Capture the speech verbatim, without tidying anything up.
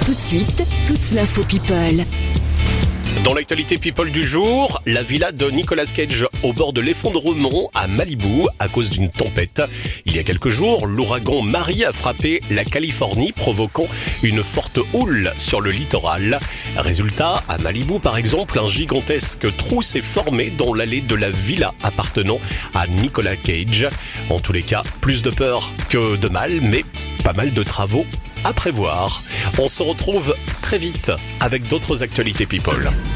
Tout de suite, toute l'info People. Dans l'actualité People du jour, la villa de Nicolas Cage au bord de l'effondrement à Malibu à cause d'une tempête. Il y a quelques jours, l'ouragan Marie a frappé la Californie, provoquant une forte houle sur le littoral. Résultat, à Malibu par exemple, un gigantesque trou s'est formé dans l'allée de la villa appartenant à Nicolas Cage. En tous les cas, plus de peur que de mal, mais pas mal de travaux à prévoir. On se retrouve très vite avec d'autres actualités People.